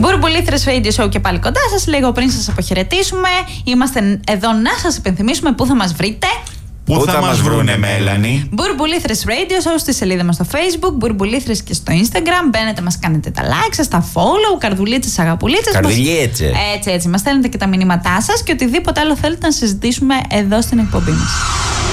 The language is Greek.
Μπουρμπουλήθρες Radio Show και πάλι κοντά σας. Λίγο πριν σας αποχαιρετήσουμε, είμαστε εδώ να σας υπενθυμίσουμε πού θα μας βρείτε. Πού θα μας βρούνε, Μέλανη? Μπουρμπουλήθρες Radio Show στη σελίδα μας στο Facebook, Μπουρμπουλήθρες και στο Instagram. Μπαίνετε, μας κάνετε τα like σας, τα follow, καρδουλίτσες, αγαπουλίτσες. Καρδουλίτσες. Έτσι, μας στέλνετε και τα μηνύματά σας και οτιδήποτε άλλο θέλετε να συζητήσουμε εδώ στην εκπομπή μας.